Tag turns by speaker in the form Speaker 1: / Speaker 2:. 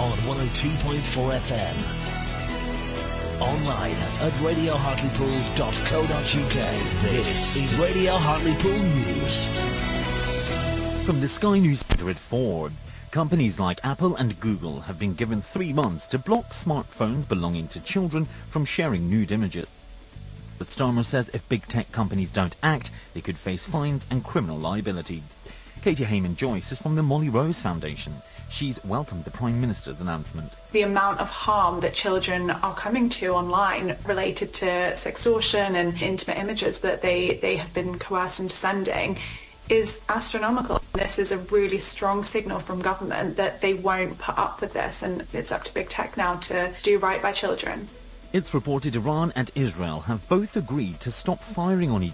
Speaker 1: on 102.4 FM. Online at radiohartlepool.co.uk. This is Radio Hartlepool News.
Speaker 2: From the Sky News Centre at 4. Companies like Apple and Google have been given 3 months to block smartphones belonging to children from sharing nude images. But Starmer says if big tech companies don't act, they could face fines and criminal liability. Katie Heyman-Joyce is from the Molly Rose Foundation. She's welcomed the Prime Minister's announcement.
Speaker 3: The amount of harm that children are coming to online related to sextortion and intimate images that they have been coerced into sending is astronomical. This is a really strong signal from government that they won't put up with this, and it's up to big tech now to do right by children.
Speaker 2: It's reported Iran and Israel have both agreed to stop firing on each